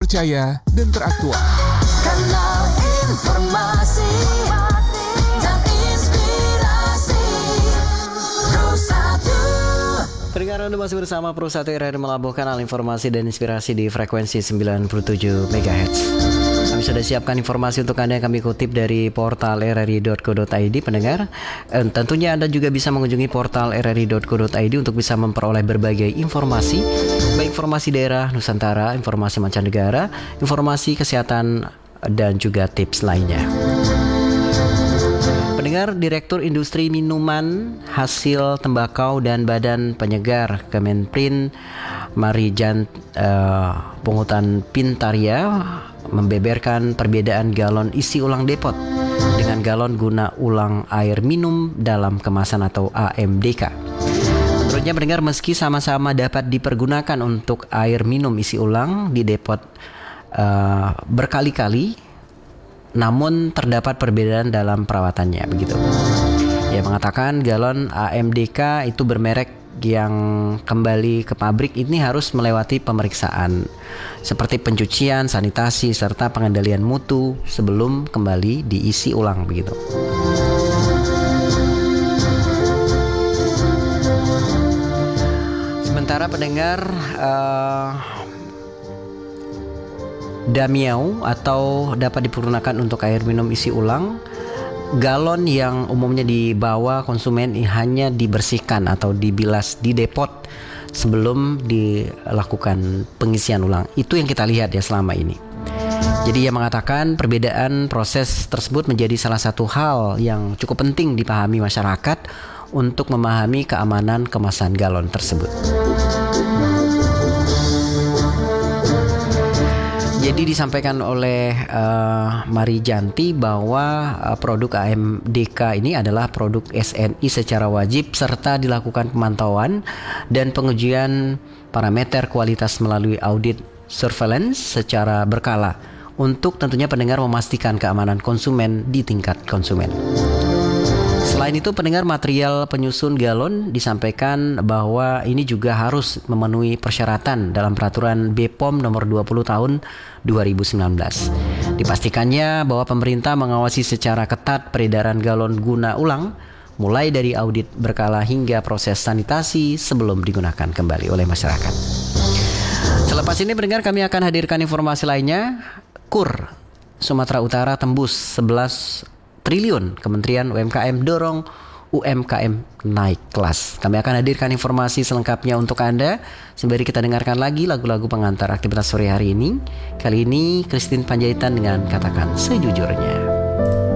terpercaya dan teraktual. Kanal informasi dan inspirasi Pro 1. Pendengar, Anda masih bersama Pro 1 RRI melabuhkan kanal informasi dan inspirasi di frekuensi 97 MHz. Kami sudah siapkan informasi untuk Anda yang kami kutip dari portal rri.co.id. Pendengar, tentunya Anda juga bisa mengunjungi portal rri.co.id untuk bisa memperoleh berbagai informasi, baik informasi daerah Nusantara, informasi mancanegara, informasi kesehatan, dan juga tips lainnya. Pendengar, Direktur Industri Minuman, Hasil Tembakau dan Badan Penyegar Kemenprin Marijan Pungutan Pintarya membeberkan perbedaan galon isi ulang depot dengan galon guna ulang air minum dalam kemasan atau AMDK. Menurutnya, pendengar, meski sama-sama dapat dipergunakan untuk air minum isi ulang di depot berkali-kali, namun terdapat perbedaan dalam perawatannya, begitu. Ia mengatakan galon AMDK itu bermerek yang kembali ke pabrik ini harus melewati pemeriksaan seperti pencucian, sanitasi, serta pengendalian mutu sebelum kembali diisi ulang, begitu. Sementara pendengar, Damiao atau dapat dipergunakan untuk air minum isi ulang, galon yang umumnya dibawa konsumen hanya dibersihkan atau dibilas di depot sebelum dilakukan pengisian ulang. Itu yang kita lihat ya selama ini. Jadi ia mengatakan perbedaan proses tersebut menjadi salah satu hal yang cukup penting dipahami masyarakat untuk memahami keamanan kemasan galon tersebut. Jadi disampaikan oleh Marijanti bahwa produk AMDK ini adalah produk SNI secara wajib serta dilakukan pemantauan dan pengujian parameter kualitas melalui audit surveillance secara berkala untuk tentunya pendengar memastikan keamanan konsumen di tingkat konsumen. Selain itu, pendengar, material penyusun galon disampaikan bahwa ini juga harus memenuhi persyaratan dalam peraturan BPOM nomor 20 tahun 2019. Dipastikannya bahwa pemerintah mengawasi secara ketat peredaran galon guna ulang, mulai dari audit berkala hingga proses sanitasi sebelum digunakan kembali oleh masyarakat. Selepas ini, pendengar, kami akan hadirkan informasi lainnya. KUR Sumatera Utara tembus 11 triliun, Kementerian UMKM dorong UMKM naik kelas. Kami akan hadirkan informasi selengkapnya untuk Anda. Sembari kita dengarkan lagi lagu-lagu pengantar aktivitas sore hari ini. Kali ini Christine Panjaitan dengan Katakan Sejujurnya.